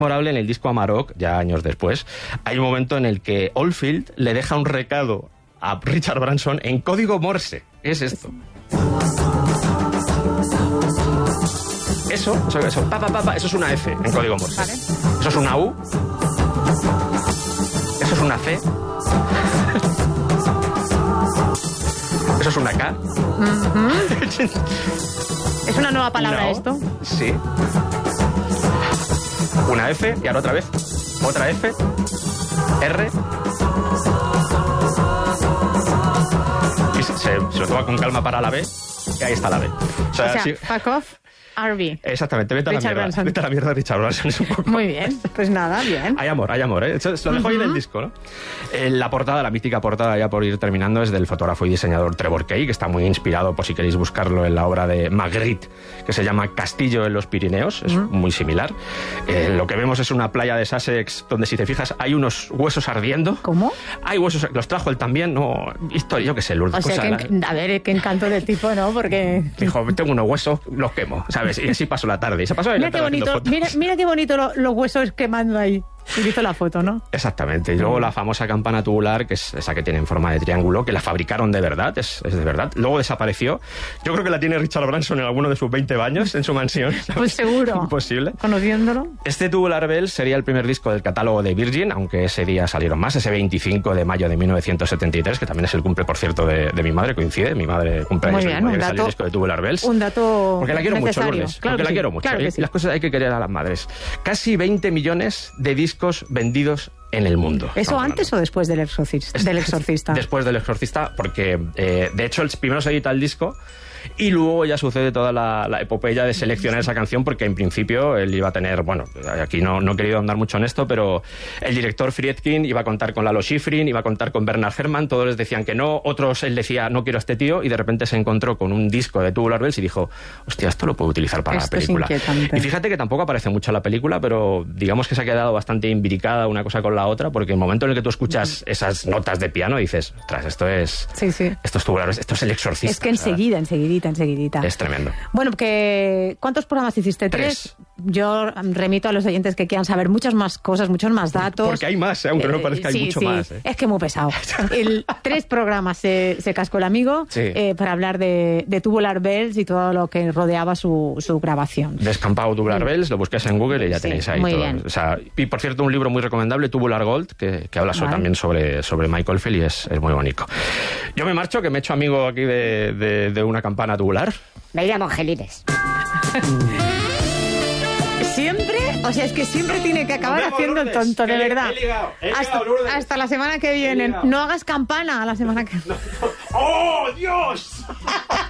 memorable en el disco Amarok, ya años después, hay un momento en el que Oldfield le deja un recado a Richard Branson en código Morse. ¿Qué es esto? Eso, eso es una F en código Morse. Vale. Eso es una U. Eso es una C. Eso es una K. ¿Es una nueva palabra Una O. esto? Sí. Una F y ahora otra vez. Otra F. R. Y se lo toma con calma para la B. Y ahí está la B. O sea, sí. fuck off, RB. Exactamente, vete a la Richard mierda. Branson. Vete a la mierda, Richard Branson. Es un poco... Muy bien, pues nada, bien. Hay amor, ¿eh? Se lo dejo ahí en el disco, ¿no? La portada, la mítica portada, ya por ir terminando, es del fotógrafo y diseñador Trevor Kay, que está muy inspirado, por si queréis buscarlo, en la obra de Magritte, que se llama Castillo en los Pirineos. Es muy similar. Lo que vemos es una playa de Sussex donde, si te fijas, hay unos huesos ardiendo. ¿Cómo? Hay huesos, los trajo él también, ¿no? Historia, yo qué sé, Lourdes. O sea, a ver, qué encanto de tipo, ¿no? Porque... Dijo, tengo unos huesos, los quemo, ¿sabes? Y así pasó la tarde. Y se pasó ahí Mira la qué tarde haciendo bonito, fotos. mira qué bonito los huesos quemando ahí. Y hizo la foto, ¿no? Exactamente. Y luego la famosa campana tubular, que es esa que tiene en forma de triángulo, que la fabricaron de verdad, es de verdad. Luego desapareció. Yo creo que la tiene Richard Branson en alguno de sus 20 baños en su mansión. Pues seguro. Imposible. Conociéndolo. Este Tubular Bells sería el primer disco del catálogo de Virgin, aunque ese día salieron más, ese 25 de mayo de 1973, que también es el cumple, por cierto, de mi madre, coincide. Mi madre cumple Muy años bien, el mismo día un que salió el dato- disco de Tubular Bells. Un dato Porque la quiero necesario. mucho, Lourdes. Claro Porque que la sí, quiero mucho. claro ¿eh? que sí. Y las cosas hay que querer a las madres. Casi 20 millones de discos vendidos en el mundo. ¿Eso Estamos antes hablando. o después del exorcista? Después del Exorcista, porque de hecho primero se edita el disco y luego ya sucede toda la epopeya de seleccionar esa canción, porque en principio él iba a tener, bueno, aquí no he querido andar mucho en esto, pero el director Friedkin iba a contar con Lalo Schifrin, iba a contar con Bernard Herrmann, todos les decían que no, otros él decía no quiero a este tío, y de repente se encontró con un disco de Tubular Bells y dijo, hostia, esto lo puedo utilizar para Esto la es película. inquietante. Y fíjate que tampoco aparece mucho en la película, pero digamos que se ha quedado bastante imbricada una cosa con la otra, porque el momento en el que tú escuchas esas notas de piano dices, ostras, esto es Tubular Bells, esto es el Exorcista. Es que enseguidita. Es tremendo. Bueno, ¿cuántos programas hiciste? ¿Tres? Yo remito a los oyentes que quieran saber muchas más cosas, muchos más datos. Porque hay más, aunque no parezca, hay mucho más. Es que muy pesado. 3 programas se cascó el amigo para hablar de Tubular Bells y todo lo que rodeaba su grabación. Descampado Tubular Bells, lo buscáis en Google y ya tenéis ahí muy todo. bien. O sea, y por cierto, un libro muy recomendable, Tubular Gold, que habla también sobre Mike Oldfield, y es muy bonito. Yo me marcho, que me he hecho amigo aquí de una campana tubular. Me llamo Angelines. Siempre, o sea, es que siempre tiene que acabar haciendo el tonto, de verdad. Hasta la semana que viene. No hagas campana a la semana que viene. ¡Oh, Dios!